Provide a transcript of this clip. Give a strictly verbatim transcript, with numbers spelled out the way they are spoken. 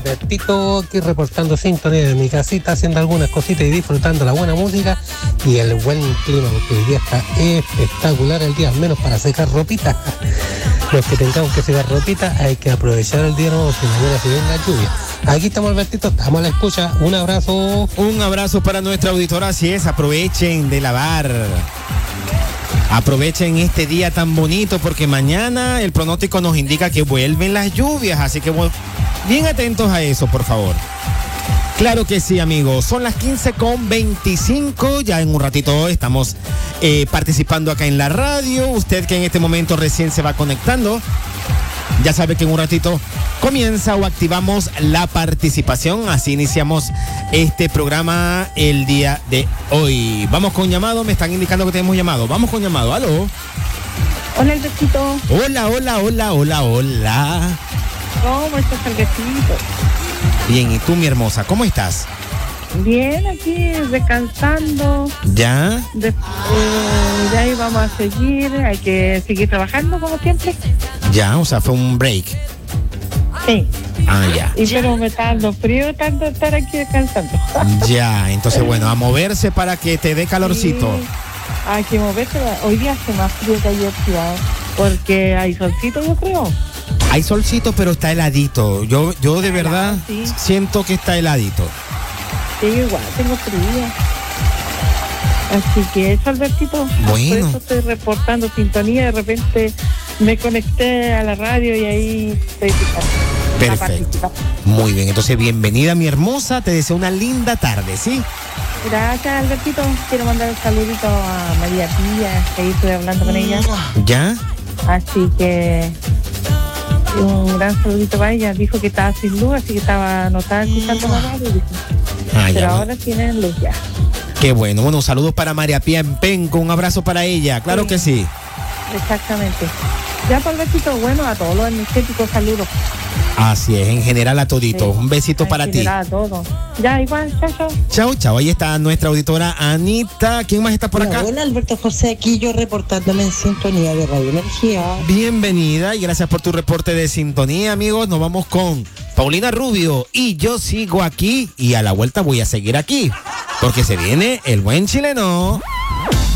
Albertito, aquí reportando sintonía de mi casita, haciendo algunas cositas y disfrutando la buena música y el buen clima, porque el día está espectacular, el día al menos para secar ropita. Los que tengamos que secar ropita, hay que aprovechar el día, no, si mañana se viene la lluvia. Aquí estamos, Albertito, estamos a la escucha. Un abrazo. Un abrazo para nuestra auditora, así es, aprovechen de lavar. Aprovechen este día tan bonito porque mañana el pronóstico nos indica que vuelven las lluvias, así que bien atentos a eso, por favor. Claro que sí, amigos. Son las quince con veinticinco. Ya en un ratito estamos eh, participando acá en la radio. Usted que en este momento recién se va conectando, ya sabe que en un ratito comienza o activamos la participación. Así iniciamos este programa el día de hoy. Vamos con llamado. Me están indicando que tenemos llamado. Vamos con llamado. Aló. Hola, Albertito. Hola, hola, hola, hola, hola. ¿Cómo estás, Albertito? Bien, ¿y tú, mi hermosa? ¿Cómo estás? Bien, aquí descansando. ¿Ya? De, eh, ya íbamos a seguir, hay que seguir trabajando como siempre. Ya, o sea, fue un break. Sí. Ah, ya. Y pero me está dando frío tanto estar aquí descansando. Ya, entonces bueno, a moverse para que te dé calorcito. Sí, hay que moverse. Hoy día hace más frío que ayer, porque hay solcito, yo creo. Hay solcito, pero está heladito. Yo, yo de verdad sí. siento que está heladito. Sí, igual, tengo frío. Así que eso, Albertito. Bueno. Por eso estoy reportando sintonía. De repente me conecté a la radio y ahí estoy escuchando. Perfecto. Muy bien, entonces bienvenida, mi hermosa. Te deseo una linda tarde, ¿sí? Gracias, Albertito. Quiero mandar un saludito a María Pía, que ahí estoy hablando con ella. ¿Ya? Así que un gran saludito para ella. Dijo que estaba sin luz, así que estaba no estaba escuchando la radio. Ah, pero ya, ahora tienen luz ya. Qué bueno. Bueno, un saludo para María Pía en Penco. Un abrazo para ella. Claro sí. que sí. Exactamente. Ya, por besito, bueno, a todos los energéticos, saludos. Así es, en general a todito. Sí. Un besito en para ti. A todos. Ya, igual, chao, chao. Chao, chao. Ahí está nuestra auditora Anita. ¿Quién más está por hola, acá? Hola, Alberto José, aquí yo reportándome en sintonía de Radio Energía. Bienvenida y gracias por tu reporte de sintonía, amigos. Nos vamos con Paulina Rubio y yo sigo aquí y a la vuelta voy a seguir aquí porque se viene el buen chileno.